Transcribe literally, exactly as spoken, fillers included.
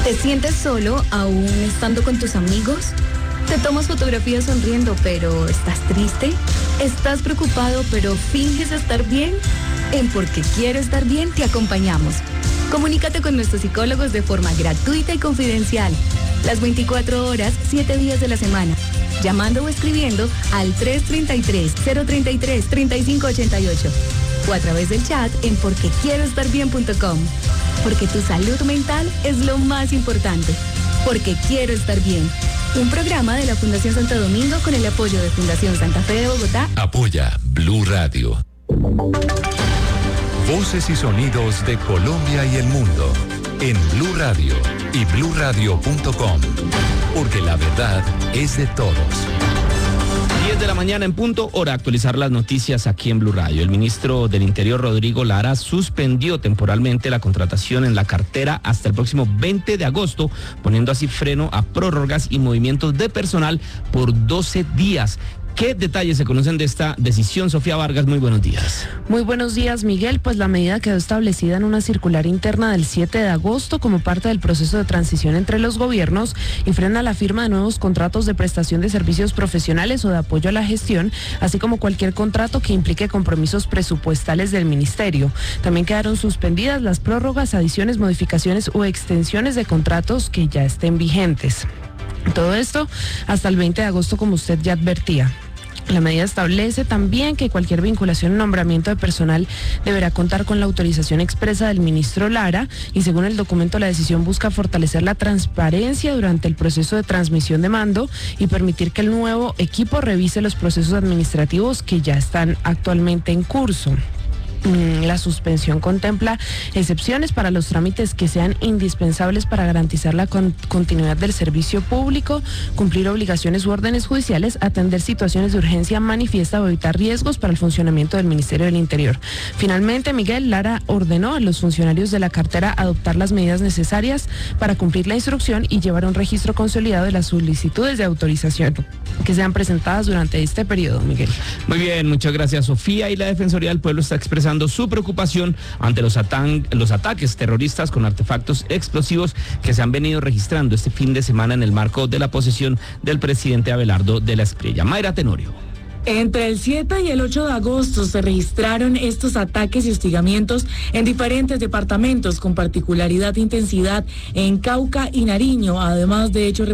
¿Te sientes solo aún estando con tus amigos? ¿Te tomas fotografías sonriendo pero estás triste? ¿Estás preocupado pero finges estar bien? En Porque Quiero Estar Bien te acompañamos. Comunícate con nuestros psicólogos de forma gratuita y confidencial. Las veinticuatro horas, siete días de la semana. Llamando o escribiendo al tres tres tres, cero tres tres, tres cinco ocho ocho. O a través del chat en porque quiero estar bien punto com. Porque tu salud mental es lo más importante. Porque Quiero Estar Bien. Un programa de la Fundación Santo Domingo con el apoyo de Fundación Santa Fe de Bogotá. Apoya Blue Radio. Voces y sonidos de Colombia y el mundo en Blue Radio y blue radio punto com. Porque la verdad es de todos. diez de la mañana en punto, hora de actualizar las noticias aquí en Blue Radio. El ministro del Interior, Rodrigo Lara, suspendió temporalmente la contratación en la cartera hasta el próximo veinte de agosto, poniendo así freno a prórrogas y movimientos de personal por doce días. ¿Qué detalles se conocen de esta decisión? Sofía Vargas, muy buenos días. Muy buenos días, Miguel. Pues la medida quedó establecida en una circular interna del siete de agosto como parte del proceso de transición entre los gobiernos y frena la firma de nuevos contratos de prestación de servicios profesionales o de apoyo a la gestión, así como cualquier contrato que implique compromisos presupuestales del ministerio. También quedaron suspendidas las prórrogas, adiciones, modificaciones o extensiones de contratos que ya estén vigentes. Todo esto hasta el veinte de agosto, como usted ya advertía. La medida establece también que cualquier vinculación o nombramiento de personal deberá contar con la autorización expresa del ministro Lara y según el documento la decisión busca fortalecer la transparencia durante el proceso de transmisión de mando y permitir que el nuevo equipo revise los procesos administrativos que ya están actualmente en curso. La suspensión contempla excepciones para los trámites que sean indispensables para garantizar la con- continuidad del servicio público, cumplir obligaciones u órdenes judiciales, atender situaciones de urgencia manifiesta o evitar riesgos para el funcionamiento del Ministerio del Interior. Finalmente, Miguel Lara ordenó a los funcionarios de la cartera adoptar las medidas necesarias para cumplir la instrucción y llevar un registro consolidado de las solicitudes de autorización que sean presentadas durante este periodo, Miguel. Muy bien, muchas gracias, Sofía. Y la Defensoría del Pueblo está expresando su preocupación ante los, atan- los ataques terroristas con artefactos explosivos que se han venido registrando este fin de semana en el marco de la posesión del presidente Abelardo de la Espriella. Mayra Tenorio. Entre el siete y el ocho de agosto se registraron estos ataques y hostigamientos en diferentes departamentos, con particularidad de intensidad en Cauca y Nariño, además de hechos